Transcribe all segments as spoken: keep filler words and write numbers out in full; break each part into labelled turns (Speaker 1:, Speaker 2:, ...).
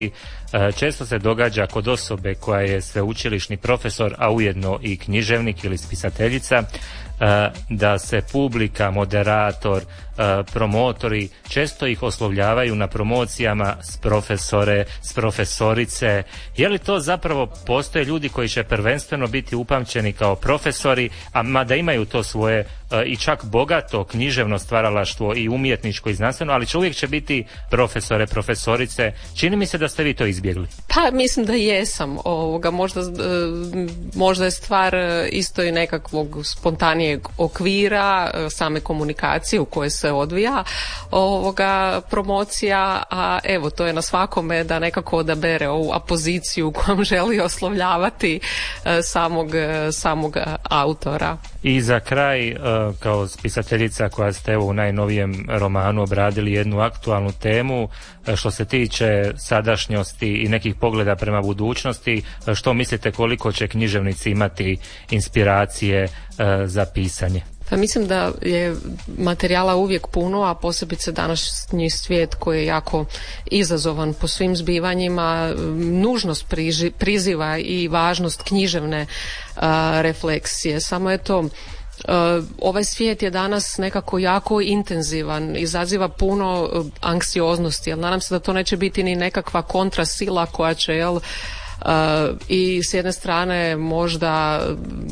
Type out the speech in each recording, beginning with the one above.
Speaker 1: Često se događa kod osobe koja je sveučilišni profesor, a ujedno i književnik ili spisateljica, da se publika, moderator, promotori često ih oslovljavaju na promocijama s profesore, s profesorice. Je li to zapravo postoje ljudi koji će prvenstveno biti upamćeni kao profesori, a mada imaju to svoje i čak bogato književno stvaralaštvo i umjetničko i znanstveno, ali uvijek će biti profesore, profesorice. Čini mi se da ste vi to izbjegli.
Speaker 2: Pa mislim da jesam. Ovoga, možda, možda je stvar isto i nekakvog spontanijeg okvira, same komunikacije u kojoj se odvija ovoga promocija, a evo to je na svakome da nekako odabere ovu apoziciju kojom želi oslovljavati samog, samog autora.
Speaker 1: I za kraj, kao spisateljica koja ste evo u najnovijem romanu obradili jednu aktualnu temu, što se tiče sadašnjosti i nekih pogleda prema budućnosti, što mislite koliko će književnici imati inspiracije za pisanje?
Speaker 2: Pa mislim da je materijala uvijek puno, a posebice današnji svijet koji je jako izazovan po svim zbivanjima, nužnost priži, priziva i važnost književne uh, refleksije. Samo je to Uh, ovaj svijet je danas nekako jako intenzivan, izaziva puno uh, anksioznosti, jer nadam se da to neće biti ni nekakva kontrasila koja će, jel, Uh, i s jedne strane možda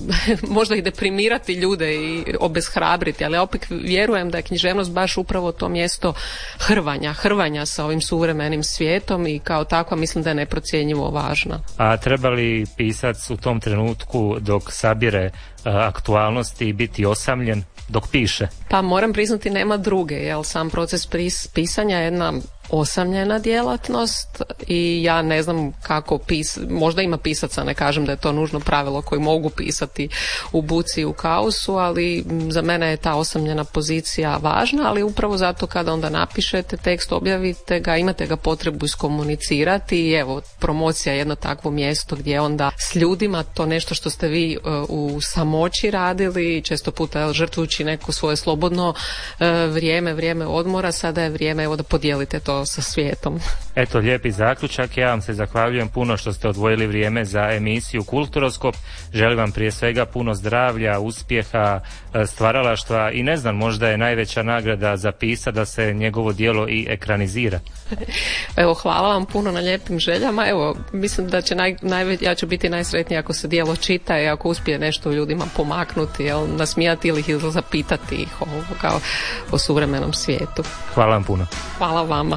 Speaker 2: možda i deprimirati ljude i obeshrabriti, ali ja opet vjerujem da je književnost baš upravo to mjesto hrvanja, hrvanja sa ovim suvremenim svijetom i kao takva mislim da je neprocjenjivo važna.
Speaker 1: A treba li pisac u tom trenutku dok sabire uh, aktualnosti biti osamljen dok piše?
Speaker 2: Pa moram priznati nema druge, jer sam proces pris, pisanja je jedna osamljena djelatnost i ja ne znam kako pis, možda ima pisaca, ne kažem da je to nužno pravilo koji mogu pisati u buci i u kaosu, ali za mene je ta osamljena pozicija važna, ali upravo zato kada onda napišete tekst, objavite ga, imate ga potrebu iskomunicirati i evo, promocija je jedno takvo mjesto gdje onda s ljudima to nešto što ste vi uh, u samoći radili, često puta žrtvujući neko svoje slobodno uh, vrijeme, vrijeme odmora, sada je vrijeme evo da podijelite to sa svijetom.
Speaker 1: Eto, lijepi zaključak. Ja vam se zahvaljujem puno što ste odvojili vrijeme za emisiju Kulturoskop. Želim vam prije svega puno zdravlja, uspjeha, stvaralaštva i ne znam, možda je najveća nagrada za pisa da se njegovo djelo i ekranizira.
Speaker 2: Evo, hvala vam puno na lijepim željama. Evo, mislim da će naj, najveć, ja ću biti najsretnija ako se djelo čita i ako uspije nešto ljudima pomaknuti, jel, nasmijati ili ih zapitati ih o, kao o suvremenom svijetu.
Speaker 1: Hvala vam puno.
Speaker 2: Hvala vama.